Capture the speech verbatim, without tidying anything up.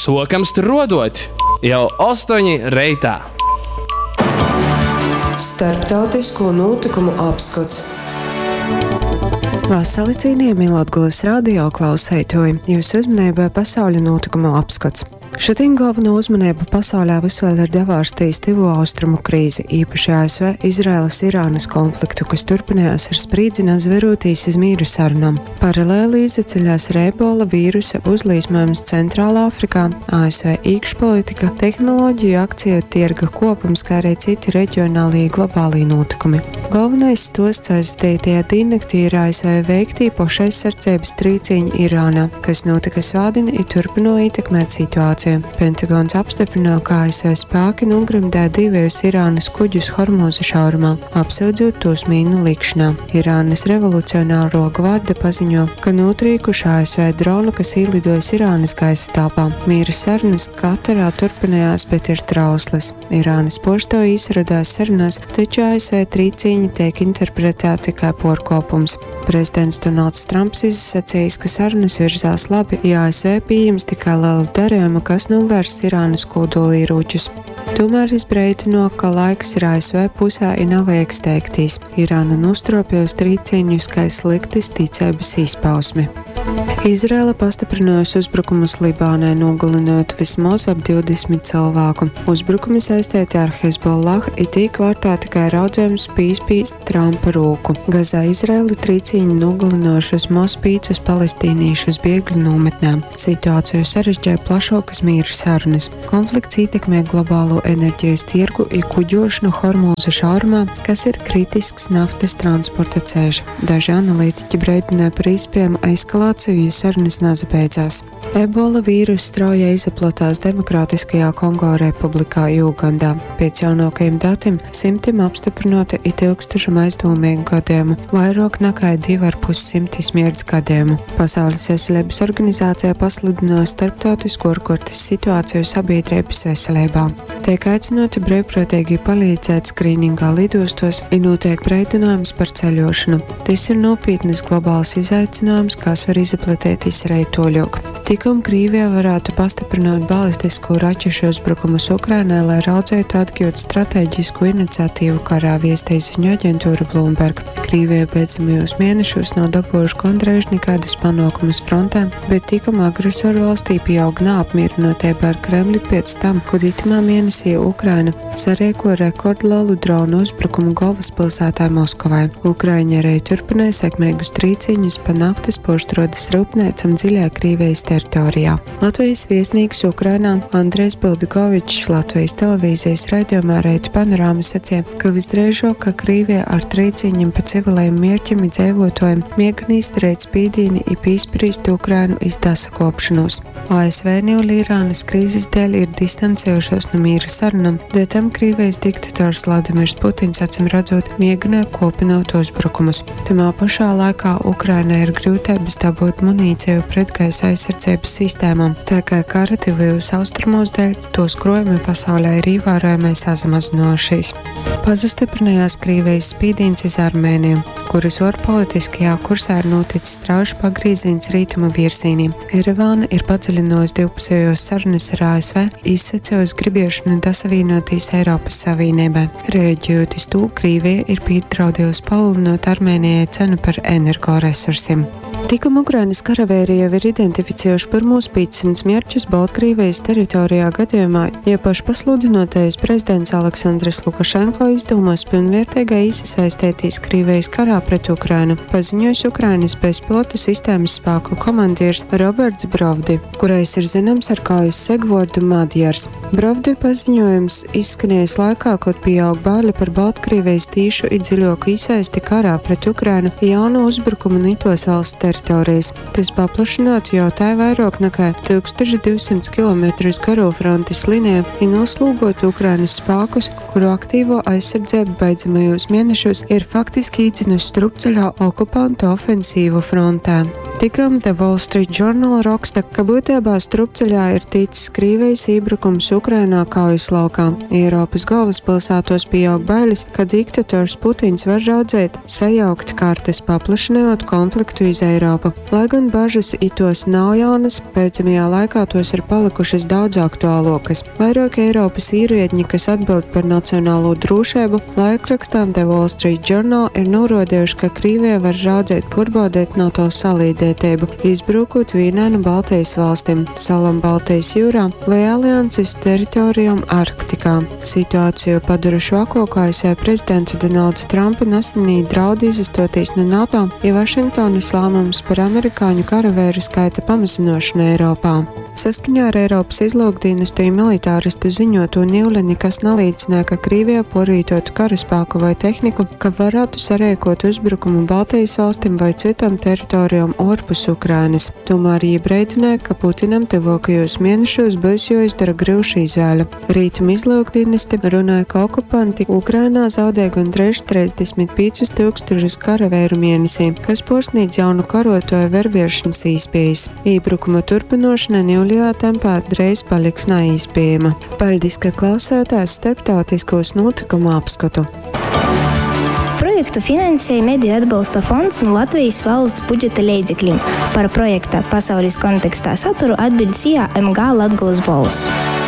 sokams tur rodot, jau astoņi reitā. Starptautisko notikumu apskats. Vasali cienījami Latgules radio klausētoji, jūs uzmanībā pasauļu notikumu apskats. Šodien galveno uzmanību pasaulē visvēl ir devārstījis tuvo austrumu krīzi, īpaši A S V Izraēlas-Irānas konfliktu, kas turpinājās ar sprīdzinā zverotīs iz mīru sarunām. Paralēli izceļās ar ebola vīrusa uzlīsmojums Centrālā Afrikā, A S V iekšpolitika, tehnoloģiju akciju tirga kopums, kā arī citi reģionālī globālī notikumi. Galvenais tos saistītajā dīnaktī ir A S V veiktī pošaizsardzības trīcīņi Irānā, kas notika svādini i turpino ietekmēt situāciju. Pentagons apstiprināja, ka A S V spēki nogremdēja divus Irānas kuģus Hormūza šaurumā, apsūdzot tos mīnu likšanā. Irānas revolucionāro gvarde paziņo, ka notrīkuši A S V dronu, kas ielidojas Irānas gaisa telpā. Mīra sarunas Katarā turpinājās, bet ir trauslas. Irānas poštoji izradās sarunās, taču A S V trīcīņi tiek interpretēti kā porkopums. Prezidents Donalds Trumps izsacījis, ka sarunas virzās labi, ja A S V pieņems tikai lielu darījumu, kas novērs Irānas kodolieročus. Tomēr izbreidino, ka laiks ir A S V pusē i nav ieksteigtīs. Irāna nostropjos trīcīņus kā sliktas ticības izpausmi. Izraela pastiprinājusi uzbrukumus Libānai, nogalinot vismaz ap divdesmit cilvēku. Uzbrukumi saistīti ar Hezbollah, it tiek vērtēti kā raudzējums pīspīst Trumpa rūku. Gazā Izraelu trīcīņi nogalinojušus maz pīcus palestīnīšus bēgļu nometnēm. Situāciju sarežģīja plašākas mīru sarunas. Konflikts ietekmē globālo enerģijas tirgu i kuģošanu Hormūza šaurumā, kas ir kritisks naftas transporta ceļš. Daži analītiķi breidināja par iespējamu eskalāciju, ja sarunas nezabeidzās. Ebola vīruss strauji izplatās Demokrātiskajā Kongo republikā Ugandā. Pēc jaunākajiem datiem simtiem apstiprināti it ilgstošam aizdomīgu gadījumu, vairāk nekā divi ar pus simti smirdz gadījumu. Pasaules veselības organizācija pasludināja starptautisko ārkārtas situāciju sabiedrības veselībā. Tiek aicināti brīvprātīgi palīdzēt skrīningā lidostos un notiek brīdinājums par ceļošanu. Tas ir nopietnas globāls izaicinājums, kas var izplatēties arī toļok. Tikam Krievija varētu pastiprināt balistisko raķešu uzbrukumus Ukrainai, lai raudzētu atgūt strateģisku iniciatīvu karā, viestīja ziņu aģentūra Bloomberg. Krievija beidzamajos mēnešos nav dabūjuši gandrīz nekādus panākumus frontē, bet tikam agresoru valstī pieaug neapmierinātība ar Kremli pēc tam, kad itamā mēnesī Ukraina sarīko rekordlielu dronu uzbrukumu galvaspilsētā Moskavai. Ukraiņa arī turpināja sekmīgus trīcīņus pa naftas poštrodas rūpniecam dziļā Krievijas teritorijā. Latvijas viesnīgs Ukrainā Andrejs Bildigovičs Latvijas televīzijas raidījumā Reitu panorāma sacīja, ka visdrīzāk, ka Krievija ar trīcīņiem pa civiliem mērķiem i dzīvotājiem mēģina izdarīt spīdīni i pīsprīst Ukrainu iz dasakopšanos. A S V un Irānas krīzes dēļ ir distancējušos no mīra sarunām, dēļ tam Krievijas diktators Vladimirs Putins acim redzot mēģināja kopinot uzbrukumus. Tamā pašā laikā Ukrainai ir grūtības dabūt munīciju pretgaisa aizsardzības sistēmām, tā kā kara tuvajos austrumos dēļ tos krojumi pasaulē ir ievērojami samazinojušies. Pazastiprinājās Krievijas spīdīns iz Armēniju, kuras ārpolitiskajā kursā ir noticis strauji pagrieziens rītumu virzienī. Erevāna ir padziļinājusi divpusējos sarunas ar A S V, izsacījusi gribiešanu dasavienoties Eiropas Savienībai. Reaģējot uz to, Krievija ir piedraudējusi palielinot Armēnijai cenu par energoresursiem. Tikam Ukrainas karavīri jau ir identificējuši pirmos piecsimt mērķus Baltkrievijas teritorijā gadījumā, ja pašpasludinotais prezidents Aleksandrs Lukašenko izdomās pilnvērtīgā iesaistīties Krievijas karā pret Ukrainu, paziņojis Ukrainas bezpilotu sistēmas spēku komandieris Roberts Brovdi, kurais ir zināms ar kājas segvārdu Madjars. Brovdi paziņojums izskanējis laikā, kad pieaug bāļi par Baltkrievijas tīšu i dziļoku iesaisti karā pret Ukrainu jaunu uzbrukumu nitos valsts teritorijas. Tas paplašinātu jau tā vairāk nekā tūkstoš divsimt kilometrus garo frontes liniju un noslūgot Ukrainas spēkus, kuru aktīvo aizsardzību beidzamajos mēnešos ir faktiski īdzinusi strupceļā okupantu ofensīvu frontē. Tikam The Wall Street Journal raksta, ka būtībā strupceļā ir ticis Krievijas iebrukums Ukrainā kaujas laukā. Eiropas galvaspilsētos pieaug bailes, ka diktators Putins var raudzēt sajaukt kartes, paplašinot konfliktu iz Eiropu. Lai gan bažas itos nav jaunas, pēcamajā laikā tos ir palikušas daudz aktuālokas. Vairāk Eiropas īrietņi, kas atbild par nacionālo drošību, laikrakstām The Wall Street Journal ir norādījuši, ka Krievija var raudzēt purbādēt NATO salīdētību, izbrukot vienai no Baltijas valstīm, salām Baltijas jūrā vai alianses teritorijām Arktikā. Situāciju padara švākoku A S V prezidenta Donalda Trumpa nesenī draudi izastoties no NATO, ja Vašingtonas lēmums par amerikāņu karavēru skaita pamazināšanu Eiropā. Saskaņā ar Eiropas izlūkdienestu militāristu ziņoto Nivli nekas neliecināja, ka Krievija porītotu karaspēku vai tehniku, ka varētu sarēkot uzbrukumu Baltijas valstīm vai citām teritorijām ārpus Ukrainas. Tomēr iebrēdināja, ka Putinam tuvākajos mēnešos būs jāizdara grūša izvēle. Rītum izlūkdienesti runāja, ka okupanti Ukrainā zaudē gandrīz trīsdesmit piecus tūkstošus karavēru mēnesī, kas pārsniedz jaunu karotoju verbiešanas iespējas. Iebrukuma turpināšana Nivlijā tempā drīz paliks neizpējama. Paldies, ka klausātās starptautiskos notikumu apskatu. Projektu finansēja Mediju atbalsta fonds no Latvijas valsts budžeta līdzekļiem. Par projekta pasaules kontekstā saturu atbild S I A M G Latgolas balss.